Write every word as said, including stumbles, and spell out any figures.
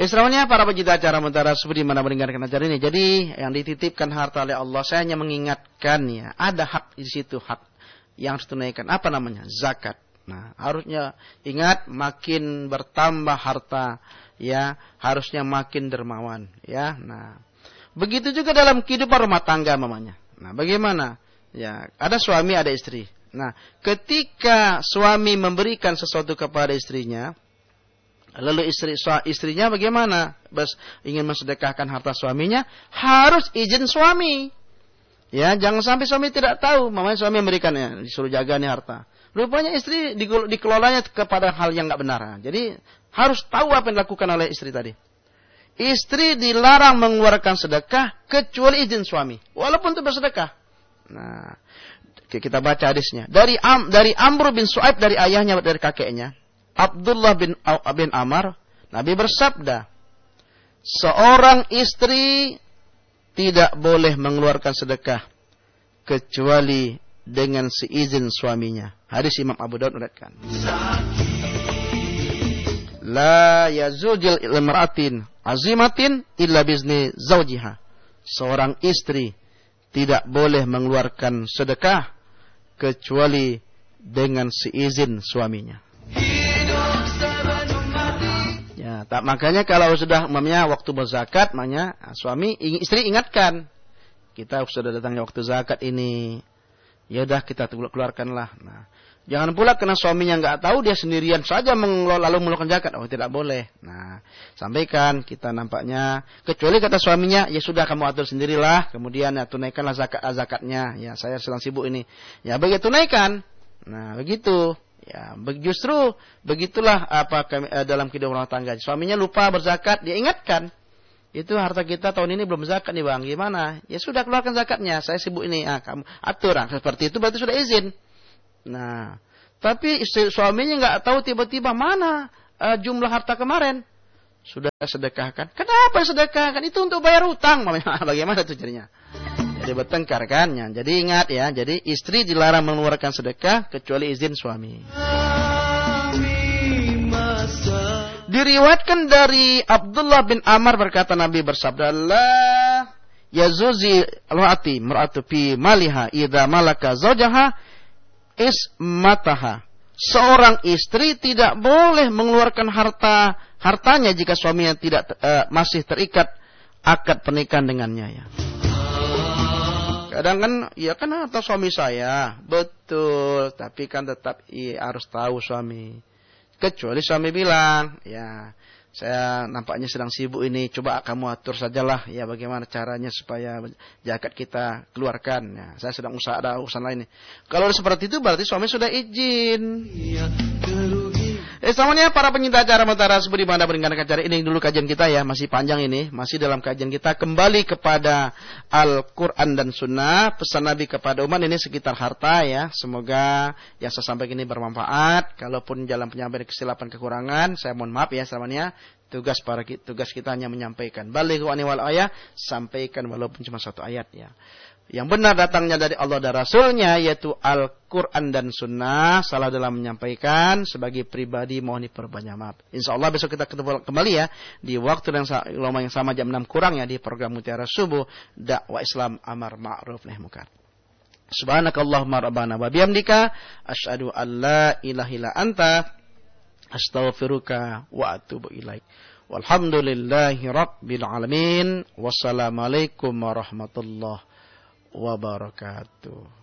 Islamnya para pecinta acara Mutiara Subuh di mana mendengarkan acara ini. Jadi yang dititipkan harta oleh Allah, saya hanya mengingatkan ya, ada hak di situ, hak yang harus tunaikan. Apa namanya? Zakat. Nah, harusnya ingat, makin bertambah harta ya, harusnya makin dermawan ya. Nah, begitu juga dalam kehidupan rumah tangga mamanya. Nah, bagaimana? Ya, ada suami, ada istri. Nah, ketika suami memberikan sesuatu kepada istrinya, lalu istri istrinya bagaimana? Bas ingin mensedekahkan harta suaminya, harus izin suami. Ya, jangan sampai suami tidak tahu, mamanya suami memberikannya, disuruh jaga nih harta. Rupanya istri dikelolanya kepada hal yang enggak benar. Jadi harus tahu apa yang dilakukan oleh istri tadi. Istri dilarang mengeluarkan sedekah kecuali izin suami, walaupun itu bersedekah. Nah, kita baca hadisnya. Dari Am, dari Amr bin Su'aib, dari ayahnya, dari kakeknya, Abdullah bin bin Amr, Nabi bersabda, seorang istri tidak boleh mengeluarkan sedekah kecuali dengan seizin suaminya. Hadis Imam Abu Daud meriwayatkan. La yazujil imra'atin azimatin illa bizni zawjiha. Seorang istri tidak boleh mengeluarkan sedekah kecuali dengan seizin suaminya. Ya, tak makanya kalau sudah umpamanya waktu berzakat, makanya suami istri ingatkan, kita sudah datangnya waktu zakat ini. Ya udah kita keluarkanlah. Nah, jangan pula karena suaminya enggak tahu dia sendirian saja mengelola lalu mengeluarkan zakat. Oh, tidak boleh. Nah, sampaikan kita nampaknya kecuali kata suaminya, ya sudah kamu atur sendirilah, kemudian ya tunaikanlah zakat zakatnya. Ya, saya sedang sibuk ini. Ya, begitu tunaikan. Nah, begitu. Ya, justru begitulah apa dalam kehidupan rumah tangga. Suaminya lupa berzakat, dia ingatkan. Itu harta kita tahun ini belum zakat nih bang, gimana? Ya sudah keluarkan zakatnya, saya sibuk ini. Ah, kamu atur, ah, seperti itu berarti sudah izin. Nah, tapi istri, suaminya nggak tahu tiba-tiba mana uh, jumlah harta kemarin. Sudah sedekahkan. Kenapa sedekahkan? Itu untuk bayar utang. Bagaimana itu jadinya? Jadi bertengkar kan? Jadi ingat ya, jadi istri dilarang mengeluarkan sedekah kecuali izin suami. Diriwayatkan dari Abdullah bin Amr berkata Nabi bersabda, la yazuzi al-hati mar'atu fi maliha idza malaka zawjaha ismataha. Seorang istri tidak boleh mengeluarkan harta hartanya jika suaminya tidak uh, masih terikat akad pernikahan dengannya ya. Kadang kan, ya kan harta suami saya, betul, tapi kan tetap iya, harus tahu suami. Kecuali suami bilang, ya saya nampaknya sedang sibuk ini, coba kamu atur sajalah, ya bagaimana caranya supaya zakat kita keluarkan. Ya, saya sedang usaha, ada urusan lain nih. Kalau seperti itu berarti suami sudah izin. Eh, semuanya para penyinta acara Mutiara Subuh di mana mendengarkan acara ini, dulu kajian kita ya, masih panjang ini, masih dalam kajian kita kembali kepada Al-Quran dan Sunnah, pesan Nabi kepada umat ini sekitar harta ya. Semoga yang saya sampaikan ini bermanfaat. Kalaupun jalan penyampaian kesilapan kekurangan, saya mohon maaf ya selamanya. Tugas para tugas kita hanya menyampaikan. Balighu anni wal ayah, sampaikan walaupun cuma satu ayat ya. Yang benar datangnya dari Allah dan Rasulnya, yaitu Al-Quran dan Sunnah. Salah dalam menyampaikan, sebagai pribadi mohon diperbanyak maaf. Insya Allah besok kita ketemu kembali ya, di waktu yang lama yang sama jam enam kurang ya, di program Mutiara Subuh, dakwah Islam amar ma'ruf nahi munkar. Subhanakallahumma rabbana wa bihamdika asyhadu an la ilaha illa anta astaghfiruka wa atubu ilaik. Walhamdulillahi rabbil alamin. Wassalamualaikum warahmatullahi wabarakatuh.